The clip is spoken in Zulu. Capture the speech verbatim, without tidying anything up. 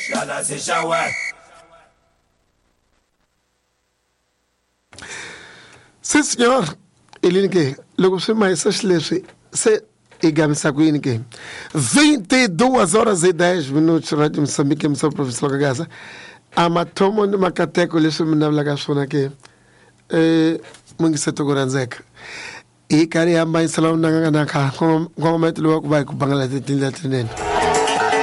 Gana se shawe. Sim, senhor. Ele que logo se mais se se igamisa com ele que vinte e duas horas e dez minutos rádio Moçambique me sou professor Gagaza. Ama tomo no macateco lhe sumo na lagação aqui. Eh, mungi seto goranzeka. E kari amba insalamu nanganga naka. Kwa kwa metu luwa kubai kubangala titinda tinene.